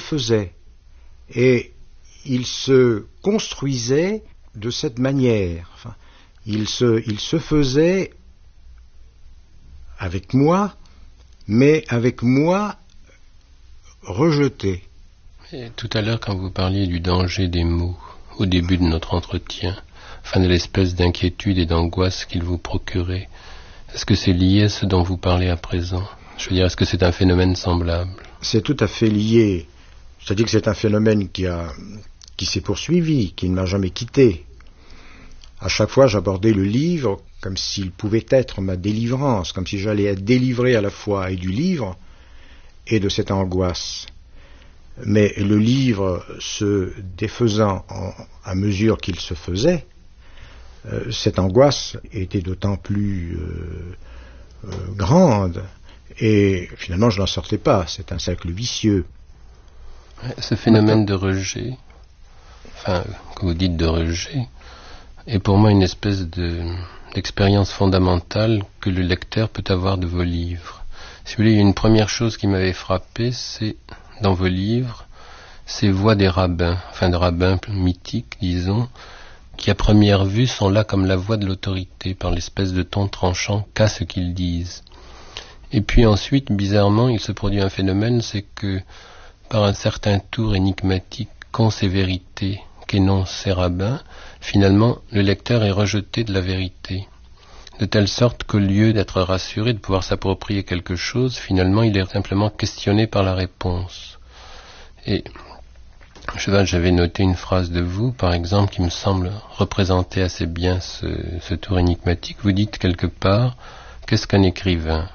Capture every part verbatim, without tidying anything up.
faisait. Et il se construisait de cette manière. Enfin, il se, il se faisait avec moi, mais avec moi rejeté. Et tout à l'heure, quand vous parliez du danger des mots, au début de notre entretien, enfin de l'espèce d'inquiétude et d'angoisse qu'ils vous procuraient, est-ce que c'est lié à ce dont vous parlez à présent? Je veux dire, est-ce que c'est un phénomène semblable? C'est tout à fait lié. C'est-à-dire que c'est un phénomène qui a, qui s'est poursuivi, qui ne m'a jamais quitté. À chaque fois, j'abordais le livre comme s'il pouvait être ma délivrance, comme si j'allais être délivré à la fois et du livre et de cette angoisse. Mais le livre se défaisant en, à mesure qu'il se faisait, euh, cette angoisse était d'autant plus euh, euh, grande, et finalement je n'en sortais pas. C'est un cercle vicieux. Ce phénomène de rejet, enfin, que vous dites de rejet, est pour moi une espèce de, d'expérience fondamentale que le lecteur peut avoir de vos livres. Si vous voulez, il y a une première chose qui m'avait frappé, c'est dans vos livres, ces voix des rabbins, enfin de rabbins mythiques, disons, qui à première vue sont là comme la voix de l'autorité, par l'espèce de ton tranchant qu'a ce qu'ils disent. Et puis ensuite, bizarrement, il se produit un phénomène, c'est que par un certain tour énigmatique qu'ont ces vérités, qu'énoncent ces rabbins, finalement, le lecteur est rejeté de la vérité. De telle sorte qu'au lieu d'être rassuré, de pouvoir s'approprier quelque chose, finalement, il est simplement questionné par la réponse. Et Cheval, j'avais noté une phrase de vous, par exemple, qui me semble représenter assez bien ce, ce tour énigmatique. Vous dites quelque part, qu'est-ce qu'un écrivain?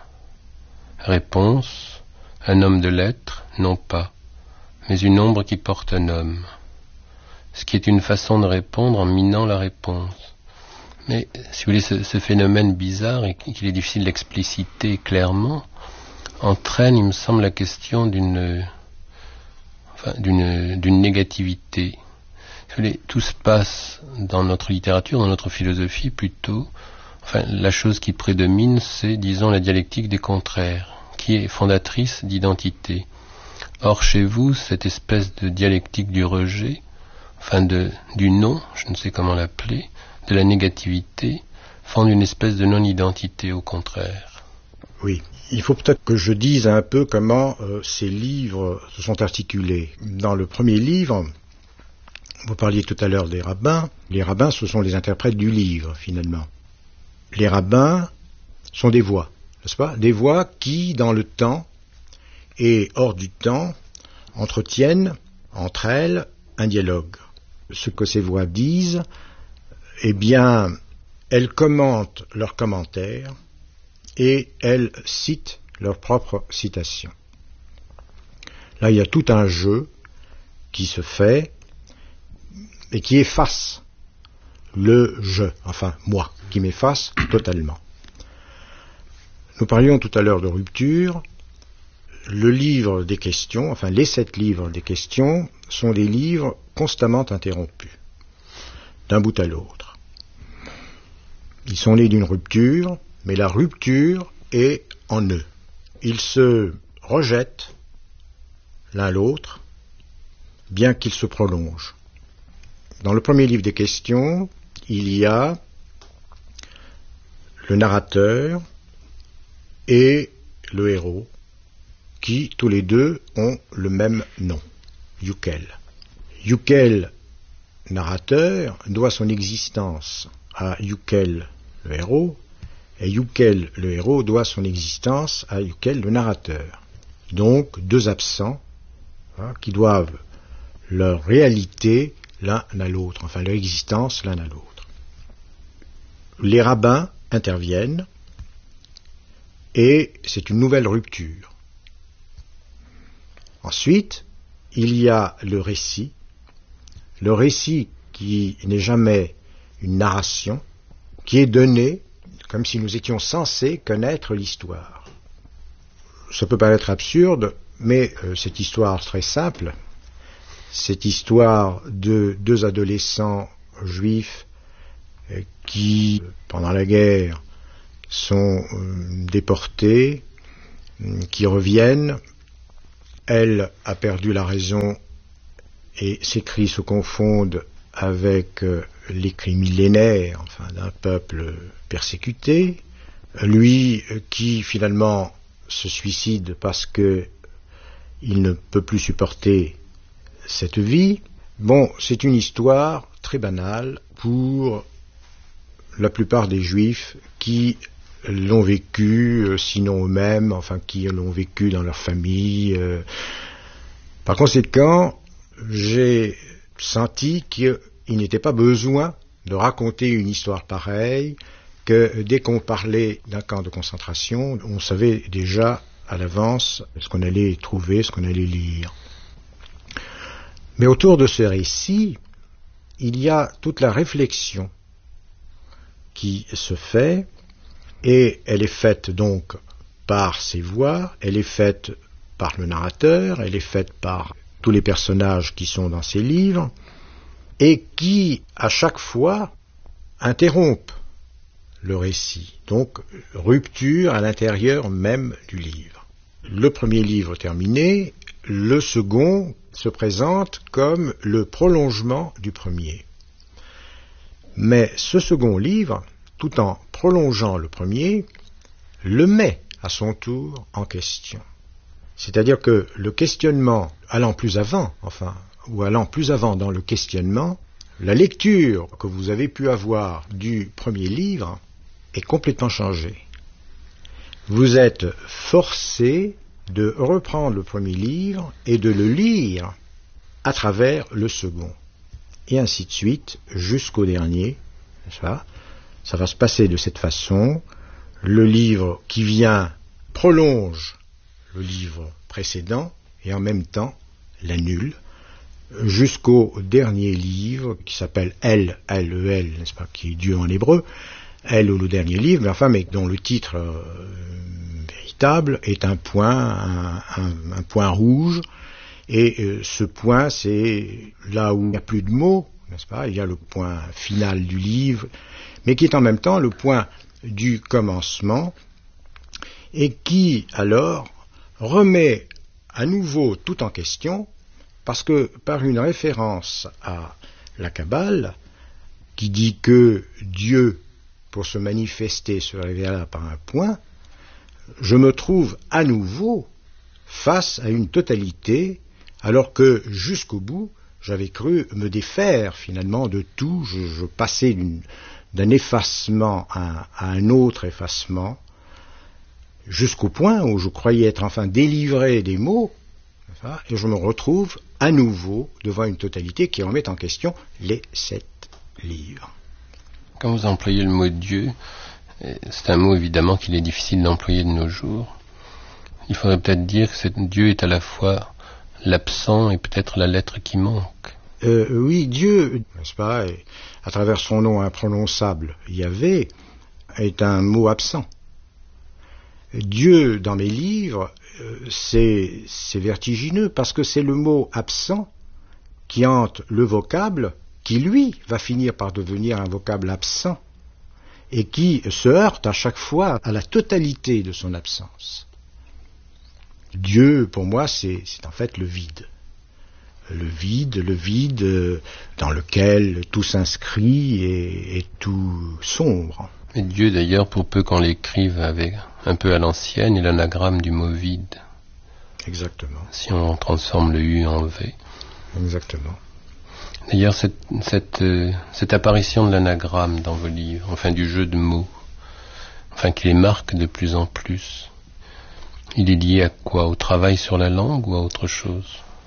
Réponse, un homme de lettres, non pas, mais une ombre qui porte un homme. Ce qui est une façon de répondre en minant la réponse. Mais, si vous voulez, ce, ce phénomène bizarre, et qu'il est difficile d'expliciter clairement, entraîne, il me semble, la question d'une... Enfin, d'une, d'une négativité. Si vous voulez, tout se passe dans notre littérature, dans notre philosophie plutôt. Enfin, la chose qui prédomine, c'est, disons, la dialectique des contraires, qui est fondatrice d'identité. Or, chez vous, cette espèce de dialectique du rejet, enfin de, du non, je ne sais comment l'appeler, de la négativité, fonde une espèce de non-identité au contraire. Oui. Il faut peut-être que je dise un peu comment euh, ces livres se sont articulés. Dans le premier livre, vous parliez tout à l'heure des rabbins. Les rabbins, ce sont les interprètes du livre, finalement. Les rabbins sont des voix, n'est-ce pas? Des voix qui, dans le temps et hors du temps, entretiennent entre elles un dialogue. Ce que ces voix disent, eh bien, elles commentent leurs commentaires, et elles citent leur propre citation. Là, il y a tout un jeu qui se fait et qui efface le je, enfin moi, qui m'efface totalement. Nous parlions tout à l'heure de rupture. Le livre des questions, enfin les sept livres des questions, sont des livres constamment interrompus, d'un bout à l'autre. Ils sont nés d'une rupture, mais la rupture est en eux. Ils se rejettent l'un l'autre, bien qu'ils se prolongent. Dans le premier livre des questions, il y a le narrateur et le héros, qui, tous les deux, ont le même nom, Yukel. Yukel, narrateur, doit son existence à Yukel, le héros, et Yukel, le héros, doit son existence à Yukel, le narrateur. Donc, deux absents hein, qui doivent leur réalité l'un à l'autre, enfin leur existence l'un à l'autre. Les rabbins interviennent et c'est une nouvelle rupture. Ensuite, il y a le récit, le récit qui n'est jamais une narration, qui est donné comme si nous étions censés connaître l'histoire. Ça peut paraître absurde, mais euh, cette histoire très simple, cette histoire de deux adolescents juifs euh, qui, pendant la guerre, sont euh, déportés, euh, qui reviennent, elle a perdu la raison et ses cris se confondent avec euh, les cris millénaires, enfin, d'un peuple persécuté. Lui euh, qui finalement se suicide parce que il ne peut plus supporter cette vie. Bon, c'est une histoire très banale pour la plupart des Juifs qui l'ont vécu, euh, sinon eux-mêmes, enfin qui l'ont vécu dans leur famille. Euh. Par conséquent, j'ai senti qu'il n'était pas besoin de raconter une histoire pareille, que dès qu'on parlait d'un camp de concentration, on savait déjà à l'avance ce qu'on allait trouver, ce qu'on allait lire. Mais autour de ce récit, il y a toute la réflexion qui se fait, et elle est faite donc par ses voix, elle est faite par le narrateur, elle est faite par tous les personnages qui sont dans ces livres, et qui, à chaque fois, interrompent le récit. Donc, rupture à l'intérieur même du livre. Le premier livre terminé, le second se présente comme le prolongement du premier. Mais ce second livre, tout en prolongeant le premier, le met à son tour en question. C'est-à-dire que le questionnement allant plus avant, enfin, ou allant plus avant dans le questionnement, la lecture que vous avez pu avoir du premier livre est complètement changée. Vous êtes forcé de reprendre le premier livre et de le lire à travers le second. Et ainsi de suite, jusqu'au dernier. Ça, ça va se passer de cette façon. Le livre qui vient prolonge le livre précédent et en même temps l'annule, jusqu'au dernier livre qui s'appelle El, L E L, n'est-ce pas, qui est Dieu en hébreu, El ou le dernier livre, mais enfin, mais dont le titre euh, véritable est un point, un, un, un point rouge, et euh, ce point, c'est là où il n'y a plus de mots, n'est-ce pas, il y a le point final du livre, mais qui est en même temps le point du commencement, et qui, alors, remet à nouveau tout en question, parce que par une référence à la Kabbale, qui dit que Dieu, pour se manifester, se révéla par un point, je me trouve à nouveau face à une totalité, alors que jusqu'au bout, j'avais cru me défaire finalement de tout, je, je passais d'une, d'un effacement à, à un autre effacement, jusqu'au point où je croyais être enfin délivré des mots, et je me retrouve à nouveau devant une totalité qui remet en question les sept livres. Quand vous employez le mot Dieu, c'est un mot évidemment qu'il est difficile d'employer de nos jours. Il faudrait peut-être dire que Dieu est à la fois l'absent et peut-être la lettre qui manque. Euh, oui, Dieu, n'est-ce pas, et à travers son nom imprononçable, Yahvé, est un mot absent. Dieu, dans mes livres, c'est, c'est vertigineux parce que c'est le mot absent qui hante le vocable qui, lui, va finir par devenir un vocable absent et qui se heurte à chaque fois à la totalité de son absence. Dieu, pour moi, c'est, c'est en fait le vide. Le vide, le vide dans lequel tout s'inscrit et, et tout sombre. Et Dieu, d'ailleurs, pour peu qu'on l'écrive avec un peu à l'ancienne, est l'anagramme du mot vide. Exactement. Si on transforme le U en V. Exactement. D'ailleurs, cette, cette, euh, cette apparition de l'anagramme dans vos livres, enfin du jeu de mots, enfin qui les marque de plus en plus, il est lié à quoi? Au travail sur la langue ou à autre chose?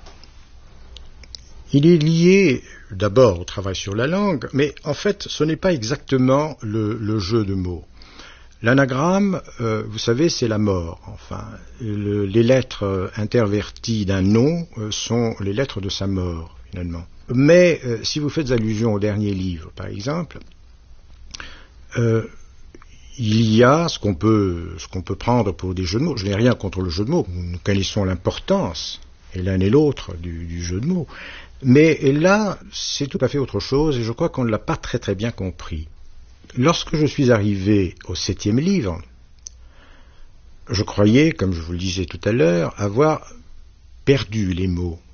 Il est lié d'abord au travail sur la langue, mais en fait, ce n'est pas exactement le, le jeu de mots. L'anagramme, euh, vous savez, c'est la mort. Enfin, le, les lettres interverties d'un nom euh, sont les lettres de sa mort, finalement. Mais euh, si vous faites allusion au dernier livre, par exemple, euh, il y a ce qu'on peut, ce qu'on peut prendre pour des jeux de mots. Je n'ai rien contre le jeu de mots. Nous connaissons l'importance, et l'un et l'autre, du, du jeu de mots. Mais là, c'est tout à fait autre chose, et je crois qu'on ne l'a pas très très bien compris. Lorsque je suis arrivé au septième livre, je croyais, comme je vous le disais tout à l'heure, avoir perdu les mots.